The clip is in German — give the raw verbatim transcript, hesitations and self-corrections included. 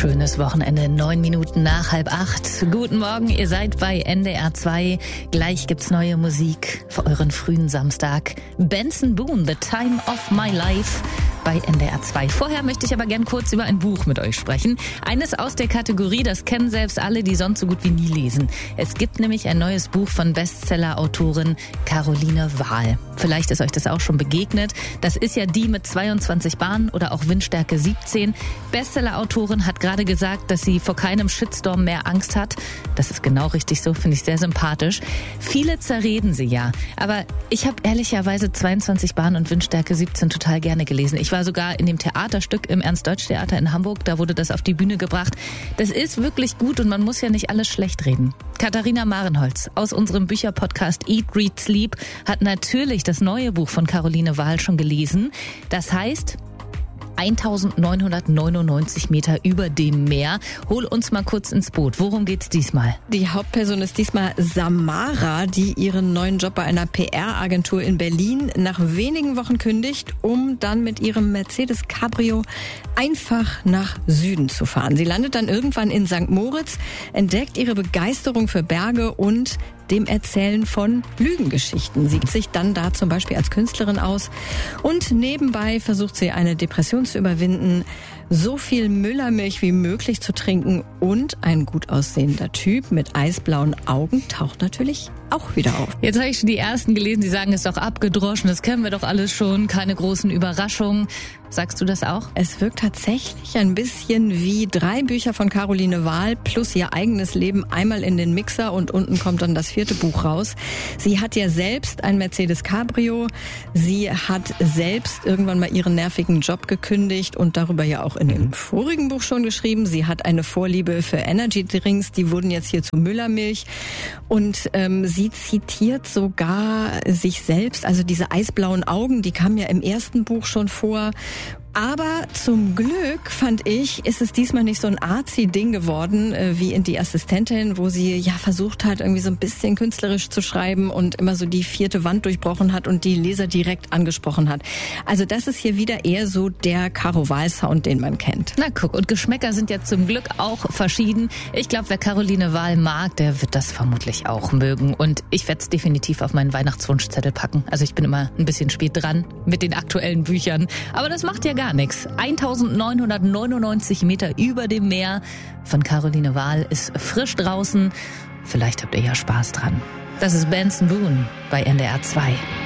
Schönes Wochenende, neun Minuten nach halb acht. Guten Morgen, ihr seid bei N D R zwei. Gleich gibt's neue Musik für euren frühen Samstag. Benson Boone, The Time of My Life bei N D R zwei. Vorher möchte ich aber gern kurz über ein Buch mit euch sprechen. Eines aus der Kategorie, das kennen selbst alle, die sonst so gut wie nie lesen. Es gibt nämlich ein neues Buch von Bestseller-Autorin Caroline Wahl. Vielleicht ist euch das auch schon begegnet. Das ist ja die mit zweiundzwanzig Bahnen oder auch Windstärke siebzehn. Bestseller-Autorin hat gerade gesagt, dass sie vor keinem Shitstorm mehr Angst hat. Das ist genau richtig so, finde ich sehr sympathisch. Viele zerreden sie ja. Aber ich habe ehrlicherweise zweiundzwanzig Bahnen und Windstärke siebzehn total gerne gelesen. Ich war sogar in dem Theaterstück im Ernst-Deutsch-Theater in Hamburg. Da wurde das auf die Bühne gebracht. Das ist wirklich gut und man muss ja nicht alles schlecht reden. Katharina Marenholz aus unserem Bücherpodcast Eat, Read, Sleep hat natürlich das neue Buch von Caroline Wahl schon gelesen. Das heißt eintausendneunhundertneunundneunzig Meter über dem Meer. Hol uns mal kurz ins Boot. Worum geht's diesmal? Die Hauptperson ist diesmal Samara, die ihren neuen Job bei einer P R-Agentur in Berlin nach wenigen Wochen kündigt, um dann mit ihrem Mercedes Cabrio einfach nach Süden zu fahren. Sie landet dann irgendwann in Sankt Moritz, entdeckt ihre Begeisterung für Berge und dem Erzählen von Lügengeschichten. Sie gibt sich dann da zum Beispiel als Künstlerin aus und nebenbei versucht sie eine Depression zu überwinden, so viel Müllermilch wie möglich zu trinken und ein gut aussehender Typ mit eisblauen Augen taucht natürlich auch wieder auf. Jetzt habe ich schon die ersten gelesen, die sagen, es ist doch abgedroschen, das kennen wir doch alles schon, keine großen Überraschungen. Sagst du das auch? Es wirkt tatsächlich ein bisschen wie drei Bücher von Caroline Wahl plus ihr eigenes Leben einmal in den Mixer und unten kommt dann das vierte Buch raus. Sie hat ja selbst ein Mercedes Cabrio. Sie hat selbst irgendwann mal ihren nervigen Job gekündigt und darüber ja auch in dem vorigen Buch schon geschrieben. Sie hat eine Vorliebe für Energy Drinks, die wurden jetzt hier zu Müllermilch und ähm, sie zitiert sogar sich selbst, also diese eisblauen Augen, die kamen ja im ersten Buch schon vor. Aber zum Glück, fand ich, ist es diesmal nicht so ein Arzi-Ding geworden, äh, wie in Die Assistentin, wo sie ja versucht hat, irgendwie so ein bisschen künstlerisch zu schreiben und immer so die vierte Wand durchbrochen hat und die Leser direkt angesprochen hat. Also das ist hier wieder eher so der Caro Wahl-Sound, den man kennt. Na guck, und Geschmäcker sind ja zum Glück auch verschieden. Ich glaube, wer Caroline Wahl mag, der wird das vermutlich auch mögen. Und ich werde es definitiv auf meinen Weihnachtswunschzettel packen. Also ich bin immer ein bisschen spät dran mit den aktuellen Büchern. Aber das macht ja gar nichts. eintausendneunhundertneunundneunzig Meter über dem Meer von Caroline Wahl ist frisch draußen. Vielleicht habt ihr ja Spaß dran. Das ist Benson Boone bei N D R zwei.